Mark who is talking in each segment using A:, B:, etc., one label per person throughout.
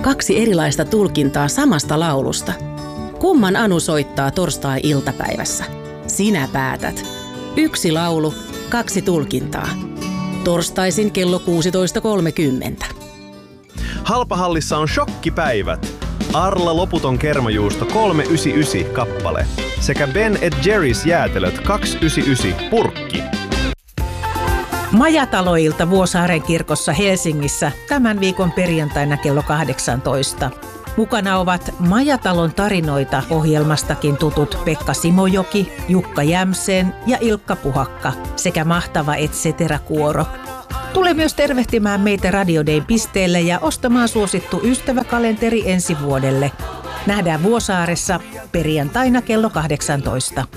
A: 2 erilaista tulkintaa samasta laulusta. Kumman Anu soittaa torstai-iltapäivässä? Sinä päätät. 1 laulu, 2 tulkintaa. Torstaisin kello 16.30.
B: Halpahallissa on shokkipäivät. Arla loputon kermajuusto 3,99 kappale sekä Ben & Jerry's jäätelöt 2,99 purkki.
C: Majataloilta Vuosaaren kirkossa Helsingissä tämän viikon perjantaina kello 18. Mukana ovat Majatalon tarinoita -ohjelmastakin tutut Pekka Simojoki, Jukka Jämsen ja Ilkka Puhakka sekä mahtava ETC-kuoro. Tule myös tervehtimään meitä Radio Dayn pisteelle ja ostamaan suosittu ystäväkalenteri ensi vuodelle. Nähdään Vuosaaressa perjantaina kello 18.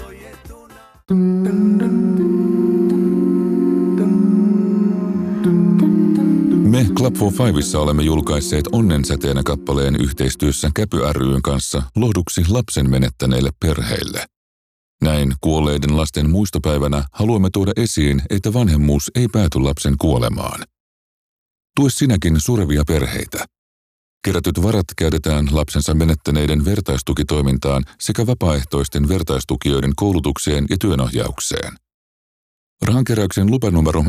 D: Me Club for Fivessa olemme julkaisseet Onnensäteenä kappaleen yhteistyössä Käpy ry:n kanssa lohduksi lapsen menettäneille perheille. Näin kuolleiden lasten muistopäivänä haluamme tuoda esiin, että vanhemmuus ei pääty lapsen kuolemaan. Tue sinäkin surevia perheitä. Kerätyt varat käytetään lapsensa menettäneiden vertaistukitoimintaan sekä vapaaehtoisten vertaistukijoiden koulutukseen ja työnohjaukseen. Rahankeräyksen lupanumero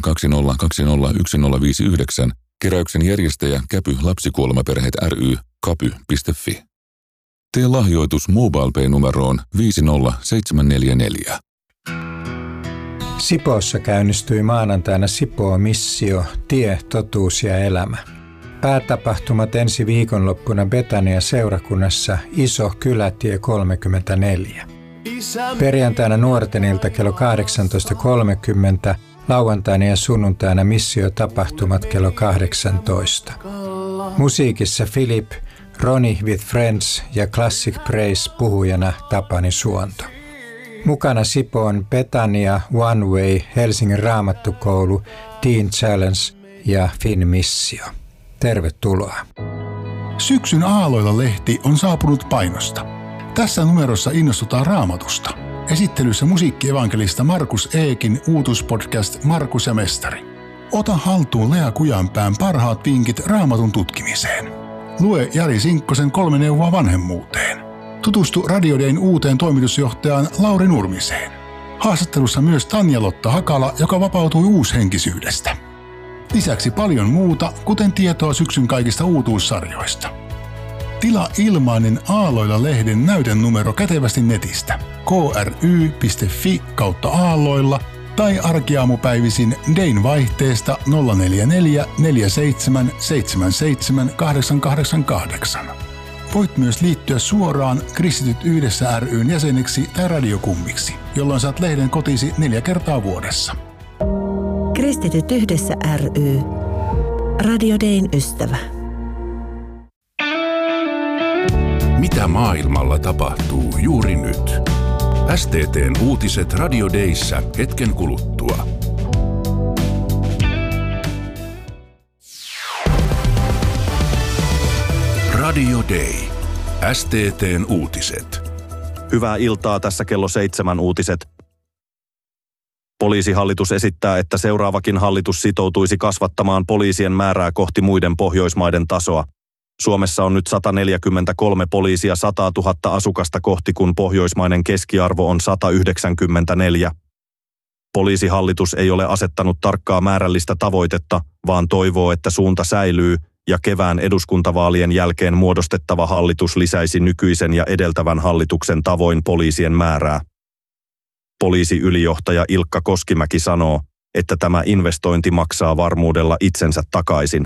D: RA20201059, keräyksen järjestäjä Käpy Lapsikuolemaperheet ry, kapy.fi. Tee lahjoitus MobilePay-numeroon 50744.
E: Sipoossa käynnistyi maanantaina Sipoo-missio Tie, totuus ja elämä. Päätapahtumat ensi viikonloppuna Betania-seurakunnassa Iso Kylätie 34. Perjantaina nuorten ilta kello 18.30, lauantaina ja sunnuntaina missiotapahtumat kello 18. Musiikissa Philip, Ronnie with Friends ja Classic Praise puhujana Tapani Suonto. Mukana Sipoon Betania, One Way, Helsingin Raamattukoulu, Teen Challenge ja Finn Missio. Tervetuloa.
F: Syksyn Aalloilla-lehti on saapunut painosta. Tässä numerossa innostutaan Raamatusta. Esittelyssä musiikkievankelista Markus Eekin uutuspodcast Markus ja Mestari. Ota haltuun Lea Kujanpään parhaat vinkit Raamatun tutkimiseen. Lue Jari Sinkkosen 3 neuvoa vanhemmuuteen. Tutustu Radio Dayn uuteen toimitusjohtajaan Lauri Nurmiseen. Haastattelussa myös Tanja-Lotta Hakala, joka vapautui uushenkisyydestä. Lisäksi paljon muuta, kuten tietoa syksyn kaikista uutuussarjoista. Tilaa ilmainen Aalloilla-lehden näytennumero kätevästi netistä kry.fi/aalloilla tai arkiaamupäivisin Dayn vaihteesta 044 47 77 888. Voit myös liittyä suoraan Kristityt Yhdessä ry:n jäseneksi tai radiokummiksi, jolloin saat lehden kotisi 4 kertaa vuodessa.
G: Kristityt Yhdessä ry. Radio Dayn ystävä.
H: Mitä maailmalla tapahtuu juuri nyt? STT:n uutiset Radio Dayssä hetken kuluttua. Radio Day. STT:n uutiset.
B: Hyvää iltaa, tässä kello 7 uutiset. Poliisihallitus esittää, että seuraavakin hallitus sitoutuisi kasvattamaan poliisien määrää kohti muiden Pohjoismaiden tasoa. Suomessa on nyt 143 poliisia 100 000 asukasta kohti, kun pohjoismainen keskiarvo on 194. Poliisihallitus ei ole asettanut tarkkaa määrällistä tavoitetta, vaan toivoo, että suunta säilyy ja kevään eduskuntavaalien jälkeen muodostettava hallitus lisäisi nykyisen ja edeltävän hallituksen tavoin poliisien määrää. Poliisiylijohtaja Ilkka Koskimäki sanoo, että tämä investointi maksaa varmuudella itsensä takaisin.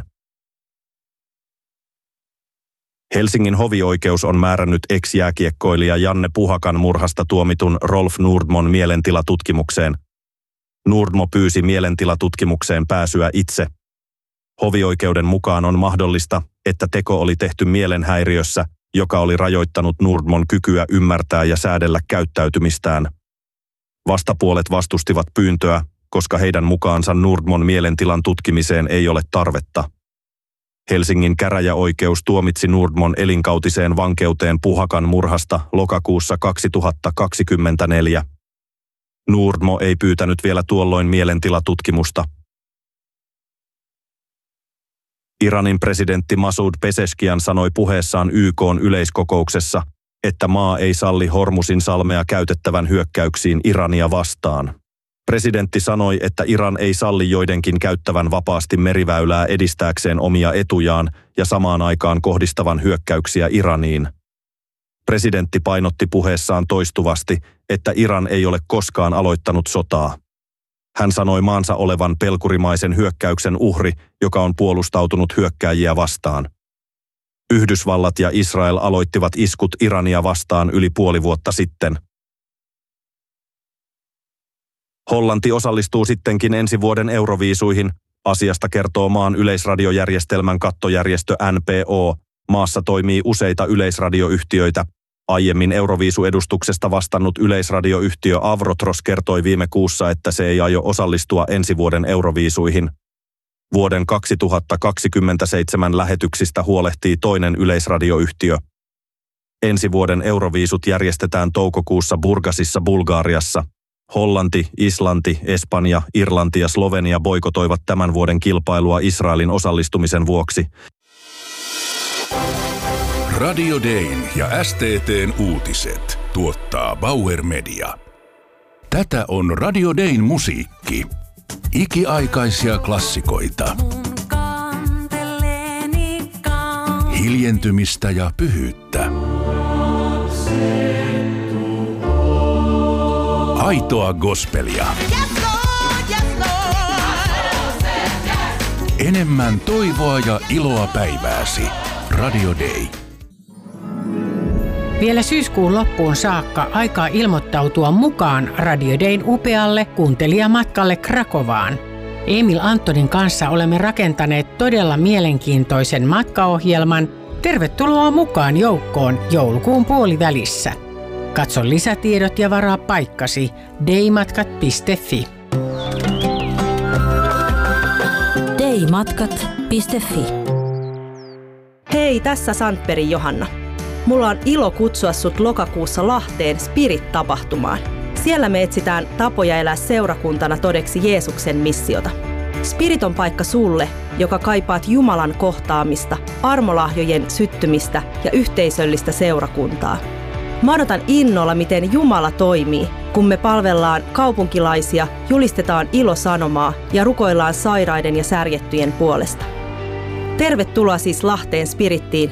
B: Helsingin hovioikeus on määrännyt ex-jääkiekkoilija Janne Puhakan murhasta tuomitun Rolf Nordmon mielentilatutkimukseen. Nordmo pyysi mielentilatutkimukseen pääsyä itse. Hovioikeuden mukaan on mahdollista, että teko oli tehty mielenhäiriössä, joka oli rajoittanut Nordmon kykyä ymmärtää ja säädellä käyttäytymistään. Vastapuolet vastustivat pyyntöä, koska heidän mukaansa Nordmon mielentilan tutkimiseen ei ole tarvetta. Helsingin käräjäoikeus tuomitsi Nordmon elinkautiseen vankeuteen Puhakan murhasta lokakuussa 2024. Nordmo ei pyytänyt vielä tuolloin mielentilatutkimusta. Iranin presidentti Masoud Pezeshkian sanoi puheessaan YK:n yleiskokouksessa, että maa ei salli Hormuzin salmea käytettävän hyökkäyksiin Irania vastaan. Presidentti sanoi, että Iran ei salli joidenkin käyttävän vapaasti meriväylää edistääkseen omia etujaan ja samaan aikaan kohdistavan hyökkäyksiä Iraniin. Presidentti painotti puheessaan toistuvasti, että Iran ei ole koskaan aloittanut sotaa. Hän sanoi maansa olevan pelkurimaisen hyökkäyksen uhri, joka on puolustautunut hyökkääjiä vastaan. Yhdysvallat ja Israel aloittivat iskut Irania vastaan yli puoli vuotta sitten. Hollanti osallistuu sittenkin ensi vuoden Euroviisuihin. Asiasta kertoo maan yleisradiojärjestelmän kattojärjestö NPO. Maassa toimii useita yleisradioyhtiöitä. Aiemmin Euroviisu-edustuksesta vastannut yleisradioyhtiö Avrotros kertoi viime kuussa, että se ei aio osallistua ensi vuoden Euroviisuihin. Vuoden 2027 lähetyksistä huolehtii toinen yleisradioyhtiö. Ensi vuoden Euroviisut järjestetään toukokuussa Burgasissa Bulgariassa. Hollanti, Islanti, Espanja, Irlanti ja Slovenia boikotoivat tämän vuoden kilpailua Israelin osallistumisen vuoksi.
H: Radio Dayn ja STT:n uutiset tuottaa Bauer Media. Tätä on Radio Dayn musiikki. Ikiaikaisia klassikoita. Hiljentymistä ja pyhyyttä. Aitoa gospelia. Enemmän toivoa ja iloa päivääsi. Radio Day.
C: Vielä syyskuun loppuun saakka aikaa ilmoittautua mukaan Radio Dayn upealle kuuntelijamatkalle Krakovaan. Emil Antonin kanssa olemme rakentaneet todella mielenkiintoisen matkaohjelman. Tervetuloa mukaan joukkoon joulukuun puolivälissä. Katso lisätiedot ja varaa paikkasi daymatkat.fi.
G: daymatkat.fi.
I: Hei, tässä Sandbergin Johanna. Mulla on ilo kutsua sut lokakuussa Lahteen Spirit-tapahtumaan. Siellä me etsitään tapoja elää seurakuntana todeksi Jeesuksen missiota. Spirit on paikka sulle, joka kaipaat Jumalan kohtaamista, armolahjojen syttymistä ja yhteisöllistä seurakuntaa. Mä odotan innolla, miten Jumala toimii, kun me palvellaan kaupunkilaisia, julistetaan ilosanomaa ja rukoillaan sairaiden ja särjettyjen puolesta. Tervetuloa siis Lahteen Spirittiin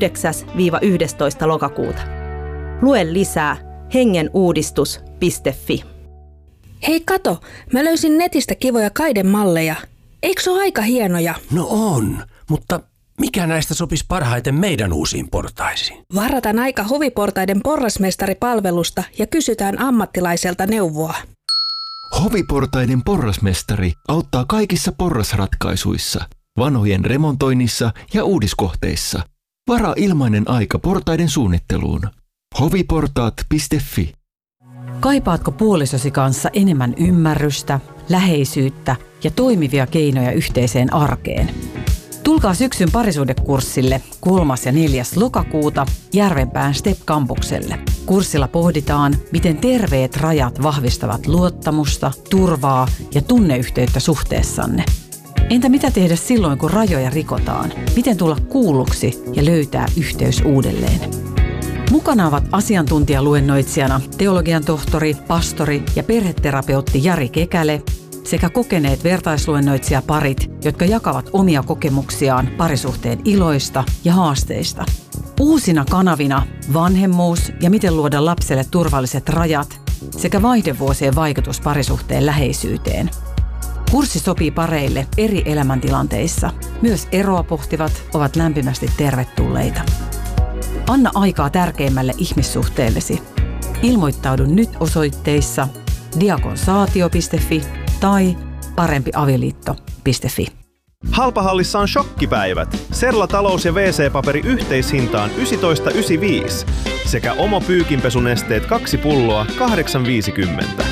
I: 9-11. lokakuuta. Lue lisää hengenuudistus.fi.
J: Hei kato, mä löysin netistä kivoja kaidemalleja. Eikö se ole aika hienoja?
K: No on, mutta mikä näistä sopisi parhaiten meidän uusiin portaisiin?
J: Varataan aika Hoviportaiden porrasmestaripalvelusta ja kysytään ammattilaiselta neuvoa.
L: Hoviportaiden porrasmestari auttaa kaikissa porrasratkaisuissa, vanhojen remontoinnissa ja uudiskohteissa. Varaa ilmainen aika portaiden suunnitteluun. hoviportaat.fi.
M: Kaipaatko puolisosi kanssa enemmän ymmärrystä, läheisyyttä ja toimivia keinoja yhteiseen arkeen? Tulkaa syksyn parisuhdekurssille 3. ja 4. lokakuuta Järvenpään STEP-kampukselle. Kurssilla pohditaan, miten terveet rajat vahvistavat luottamusta, turvaa ja tunneyhteyttä suhteessanne. Entä mitä tehdä silloin, kun rajoja rikotaan? Miten tulla kuulluksi ja löytää yhteys uudelleen? Mukana ovat asiantuntijaluennoitsijana teologian tohtori, pastori ja perheterapeutti Jari Kekäle sekä kokeneet vertaisluennoitsijaparit, jotka jakavat omia kokemuksiaan parisuhteen iloista ja haasteista. Uusina kanavina vanhemmuus ja miten luoda lapselle turvalliset rajat sekä vaihdevuosien vaikutus parisuhteen läheisyyteen. Kurssi sopii pareille eri elämäntilanteissa. Myös eroa pohtivat ovat lämpimästi tervetulleita. Anna aikaa tärkeimmälle ihmissuhteellesi. Ilmoittaudu nyt osoitteissa diakonsaatio.fi tai parempiavioliitto.fi.
N: Halpahallissa on shokkipäivät. Serla talous- ja WC-paperi yhteishintaan 19,95 sekä Omo pyykinpesunesteet 2 pulloa 8,50.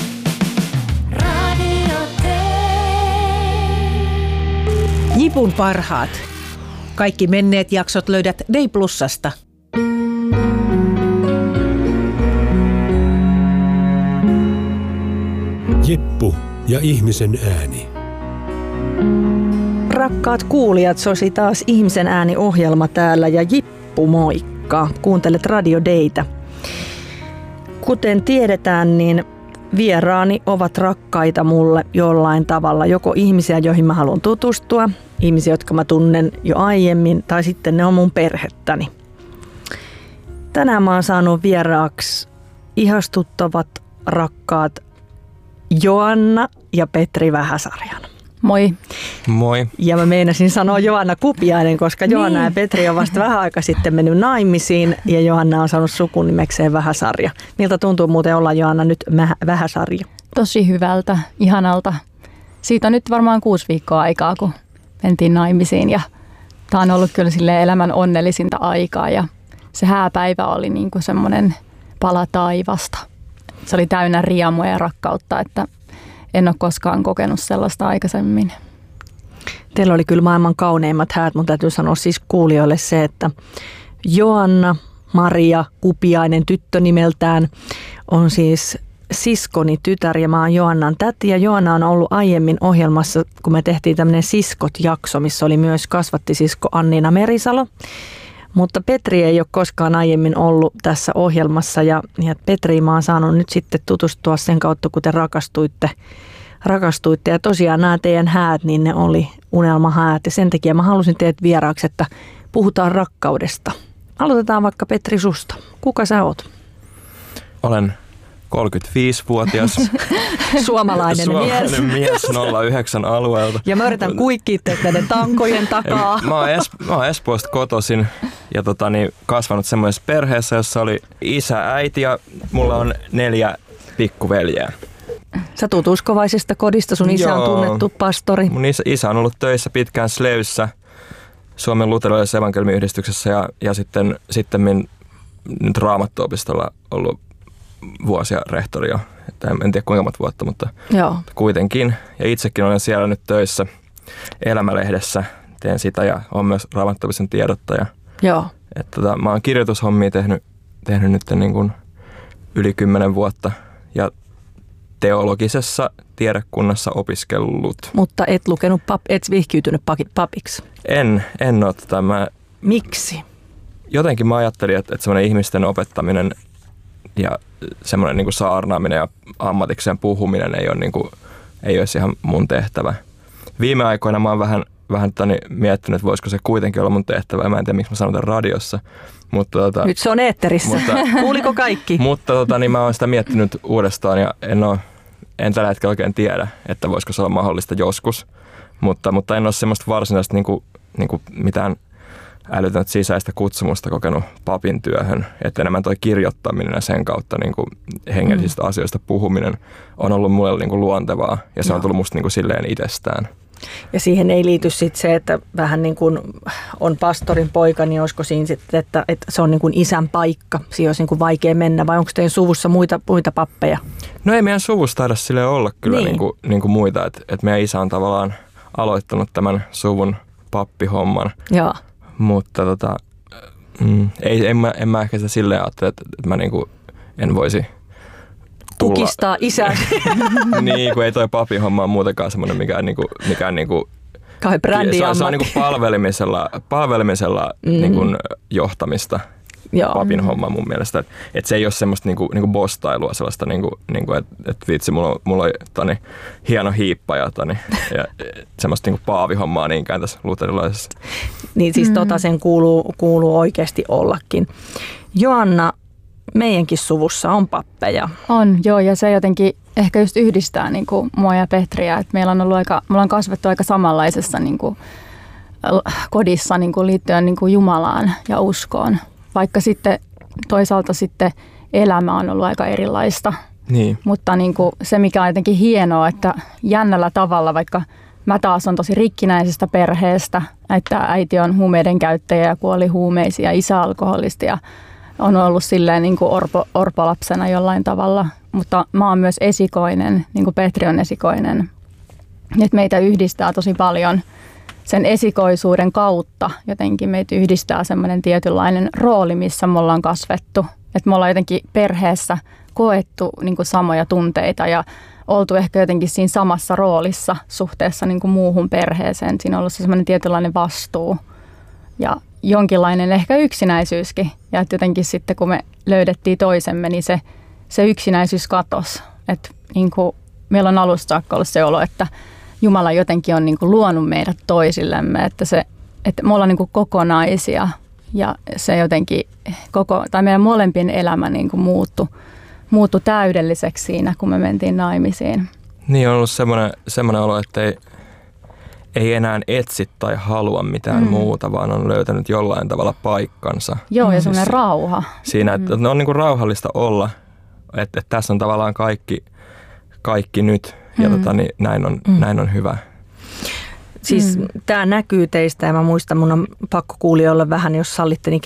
C: Jipun parhaat. Kaikki menneet jaksot löydät Day Plusasta.
O: Jeppu ja ihmisen ääni. Rakkaat kuulijat, sosi taas Ihmisen ääni-ohjelma täällä ja Jippu, moikka. Kuuntelet Radio Daytä. Kuten tiedetään, niin vieraani ovat rakkaita mulle jollain tavalla. Joko ihmisiä, joihin mä haluan tutustua, ihmisiä, jotka mä tunnen jo aiemmin, tai sitten ne on mun perhettäni. Tänään mä oon saanut vieraaksi ihastuttavat, rakkaat Joanna ja Petri Vähäsarjan.
P: Moi.
Q: Moi.
O: Ja mä meinasin sanoa Joanna Kupiainen, koska Joanna ja Petri on vasta vähän aika sitten mennyt naimisiin ja Joanna on saanut sukunimekseen Vähäsarja. Miltä tuntuu muuten olla, Joanna, nyt Vähäsarja?
P: Tosi hyvältä, ihanalta. Siitä on nyt varmaan 6 viikkoa aikaa, kun mentiin naimisiin ja tää on ollut kyllä silleen elämän onnellisinta aikaa ja se hääpäivä oli niinku semmoinen pala taivasta. Se oli täynnä riemua ja rakkautta, että en ole koskaan kokenut sellaista aikaisemmin.
O: Teillä oli kyllä maailman kauneimmat häät. Mun täytyy sanoa siis kuulijoille se, että Joanna Maria Kupiainen tyttö nimeltään on siis siskoni tytär ja mä oon Joannan täti. Ja Joanna on ollut aiemmin ohjelmassa, kun me tehtiin tämmöinen Siskot-jakso, missä oli myös kasvattisisko Anniina Merisalo. Mutta Petri ei ole koskaan aiemmin ollut tässä ohjelmassa ja Petriin mä oon saanut nyt sitten tutustua sen kautta, kun te rakastuitte. Ja tosiaan nämä teidän häät, niin ne oli unelmahäät ja sen takia mä halusin teidät vieraaksi, että puhutaan rakkaudesta. Aloitetaan vaikka Petri susta. Kuka sä oot?
Q: Olen 35-vuotias.
O: Suomalainen
Q: mies 09 alueelta.
O: Ja mä yritän kuikkia näiden tankojen takaa.
Q: Mä oon Espoosta kotoisin ja kasvanut semmoisessa perheessä, jossa oli isä, äiti ja mulla on 4 pikkuveljeä.
O: Sä tuut uskovaisesta kodista, sun isä on tunnettu pastori.
Q: Mun isä on ollut töissä pitkään Sleyssä Suomen luterilaisessa evankeliumiyhdistyksessä ja sitten nyt Raamattuopistolla ollut vuosia rehtori jo. En tiedä kuinka monta vuotta, mutta kuitenkin. Ja itsekin olen siellä nyt töissä Elämälehdessä. Teen sitä ja olen myös Raamattuopiston tiedottaja.
O: Joo.
Q: Mä oon kirjoitushommia tehnyt nyt niin kuin yli 10 vuotta ja teologisessa tiedekunnassa opiskellut.
O: Mutta et vihkiytynyt papiksi?
Q: En ole.
O: Miksi?
Q: Jotenkin mä ajattelin, että semmoinen ihmisten opettaminen ja semmoinen niin kuin saarnaaminen ja ammatikseen puhuminen ei olisi ihan mun tehtävä. Viime aikoina mä oon vähän miettinyt, että voisiko se kuitenkin olla mun tehtävä. Mä en tiedä, miksi mä sanon tämän radiossa. Mutta,
O: nyt se on eetterissä. Kuuliko kaikki?
Q: Mutta niin mä oon sitä miettinyt uudestaan ja en tällä hetkellä oikein tiedä, että voisiko se olla mahdollista joskus. Mutta en ole semmoista varsinaista niin kuin mitään älytöntä sisäistä kutsumusta kokenut papin työhön. Että enemmän toi kirjoittaminen ja sen kautta niin kuin hengellisistä asioista puhuminen on ollut mulle niin kuin luontevaa ja se on tullut musta niin kuin silleen itsestään.
O: Ja siihen ei liity sitten se, että vähän niin kuin on pastorin poika, niin olisiko siinä sitten, että se on niin kuin isän paikka. Siihen olisi niin kuin vaikea mennä vai onko teidän suvussa muita pappeja?
Q: No ei meidän suvussa taida silleen olla kyllä niin kuin muita. Että meidän isä on tavallaan aloittanut tämän suvun pappihomman.
O: Joo.
Q: Mutta en mä ehkä sitä silleen ajattele, että mä niin kuin en voisi
O: kukistaa isää.
Q: Niin, kun ei toi papin homma ole muutenkaan semmoinen mikään
O: kai brändiammatti.
Q: Se on niinku palvelemisella niinku johtamista.
O: Joo.
Q: Papin homma mun mielestä. Että se ei ole semmoista niinku bostailua, sellaista että vitsi, mulla on hieno hiippa ja semmoista niinku paavihommaa niinkään tässä luterilaisessa.
O: Niin siis sen kuuluu oikeasti ollakin. Joanna, meidänkin suvussa on pappeja.
P: On, joo, ja se jotenkin ehkä just yhdistää niin kuin mua ja Petriä, että me ollaan kasvettu aika samanlaisessa niin kuin kodissa niin kuin liittyen niin kuin Jumalaan ja uskoon, vaikka sitten toisaalta sitten elämä on ollut aika erilaista.
Q: Niin.
P: Mutta niin kuin se, mikä on jotenkin hienoa, että jännällä tavalla, vaikka mä taas on tosi rikkinäisestä perheestä, että äiti on huumeiden käyttäjä ja kuoli huumeisiin ja isä alkoholisti ja on ollut silleen niin kuin orpolapsena jollain tavalla, mutta mä oon myös esikoinen, niin kuin Petri on esikoinen. Että meitä yhdistää tosi paljon sen esikoisuuden kautta. Jotenkin meitä yhdistää semmoinen tietynlainen rooli, missä me ollaan kasvettu. Että me ollaan jotenkin perheessä koettu niin kuin samoja tunteita ja oltu ehkä jotenkin siinä samassa roolissa suhteessa niin kuin muuhun perheeseen. Siinä on ollut semmoinen tietynlainen vastuu ja jonkinlainen ehkä yksinäisyyskin. Ja että jotenkin sitten kun me löydettiin toisemme, niin se yksinäisyys katosi. Että niin kuin meillä on alusta saakka ollut se olo, että Jumala jotenkin on niin kuin luonut meidät toisillemme, että me ollaan niin kuin kokonaisia ja se jotenkin meidän molempien elämä niin kuin muuttui täydelliseksi siinä, kun me mentiin naimisiin.
Q: Niin on ollut semmoinen olo, että ei enää etsi tai halua mitään muuta, vaan on löytänyt jollain tavalla paikkansa.
P: Joo, ja semmoinen rauha.
Q: Siinä, että on niin kuin rauhallista olla, että tässä on tavallaan kaikki nyt ja niin näin on hyvä.
O: Siis tämä näkyy teistä ja mä muistan, mun on pakko kuulijoille vähän, jos sallitte, niin